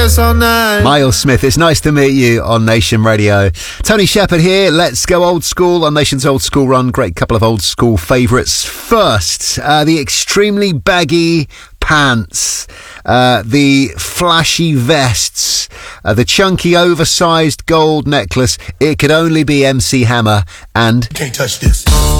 dance all night. Miles Smith, it's nice to meet you on Nation Radio. Tony Shepherd here. Let's go old school on Nation's Old School Run. Great couple of old school favourites. First, the extremely baggy pants, the flashy vests, the chunky oversized gold necklace. It could only be MC Hammer and... You can't touch this.